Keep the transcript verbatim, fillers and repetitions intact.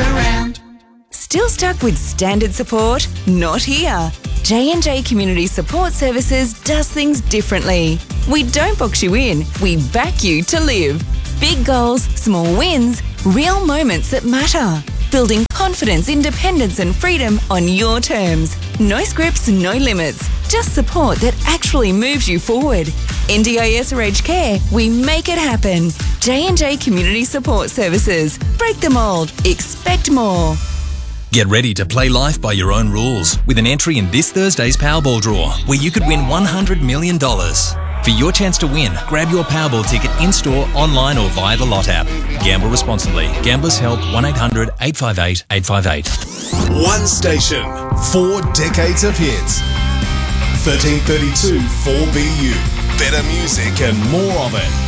around. Still stuck with standard support? Not here. J and J Community Support Services does things differently. We don't box you in, we back you to live. Big goals, small wins, real moments that matter. Building confidence, independence and freedom on your terms. No scripts, no limits. Just support that actually moves you forward. N D I S or aged care, we make it happen. J and J Community Support Services. Break the mould. Expect more. Get ready to play life by your own rules with an entry in this Thursday's Powerball draw, where you could win one hundred million dollars. For your chance to win, grab your Powerball ticket in-store, online or via the Lot app. Gamble responsibly. Gamblers Help one eight hundred eight five eight eight five eight. One station, four decades of hits. thirteen thirty-two four B U. Better music and more of it.